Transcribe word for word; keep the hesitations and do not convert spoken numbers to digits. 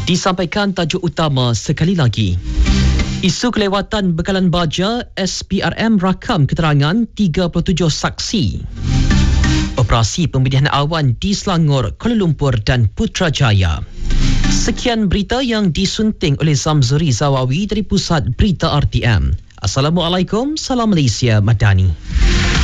Disampaikan tajuk utama sekali lagi. Isu kelewatan bekalan baja, S P R M rakam keterangan tiga puluh tujuh saksi. Operasi pemilihan awan di Selangor, Kuala Lumpur dan Putrajaya. Sekian berita yang disunting oleh Zamzuri Zawawi dari Pusat Berita R T M. Assalamualaikum, salam Malaysia Madani.